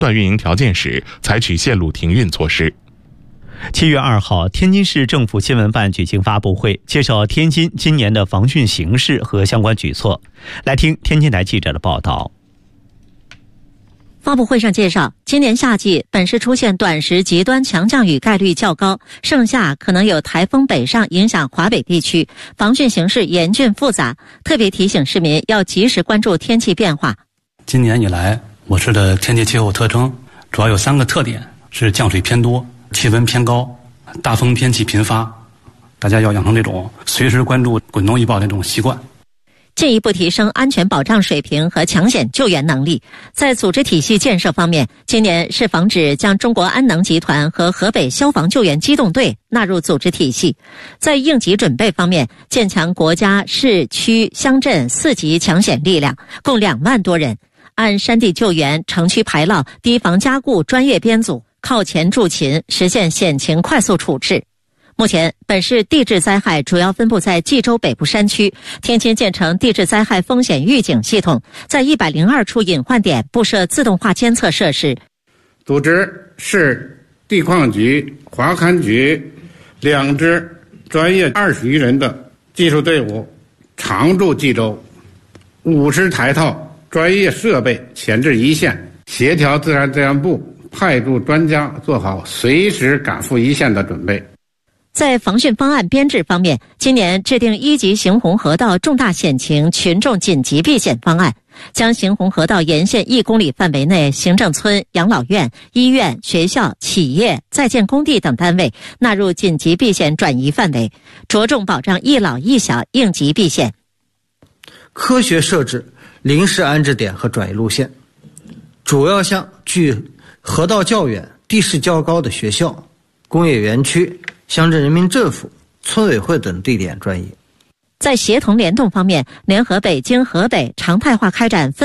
断运营条件时，采取线路停运措施。 7月2号，天津市政府新闻办举行发布会，介绍天津今年的防汛形势和相关举措。来听天津台记者的报道。 发布会上介绍，今年夏季本市出现短时极端强降雨概率较高，盛夏可能有台风北上影响华北地区，防汛形势严峻复杂，特别提醒市民要及时关注天气变化。 今年以来，我市的天气气候特征主要有3个特点：是降水偏多、气温偏高、大风天气频发。大家要养成这种随时关注滚动预报的这种习惯。 进一步提升安全保障水平和抢险救援能力。在组织体系建设方面，今年市防指将中国安能集团和河北消防救援机动队纳入组织体系。在应急准备方面，建强国家市区乡镇4级抢险力量，共2万多人，按山地救援、城区排涝、堤防加固专业编组，靠前助勤，实现险情快速处置。目前，本市地质灾害主要分布在冀州北部山区，天津建成地质灾害风险预警系统，在102处隐患点布设自动化监测设施。 组织市地矿局、华勘局2支专业20余人的技术队伍常驻冀州，50台套专业设备前置一线，协调自然灾害部派驻专家做好随时赶赴一线的准备。 在防汛方案编制方面，今年制定1级邢洪河道重大险情群众紧急避险方案，将邢洪河道沿线1公里范围内行政村、养老院、医院、学校、企业、在建工地等单位纳入紧急避险转移范围，着重保障一老一小应急避险。 科学设置临时安置点和转移路线，主要向距河道较远、地势较高的学校、工业园区、乡镇人民政府、村委会等地点转移。 在协同联动方面，联合北京、河北常态化开展分